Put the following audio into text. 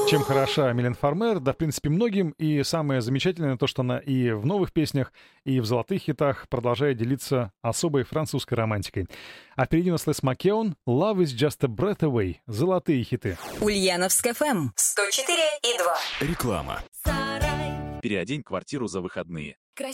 Чем хороша Милен Фармер, да, в принципе, многим. И самое замечательное то, что она и в новых песнях, и в золотых хитах продолжает делиться особой французской романтикой. А впереди у нас Лес Маккеон, «Love is just a breath away», золотые хиты. Ульяновск ФМ 104,2. Реклама. Переодень квартиру за выходные. Красиво.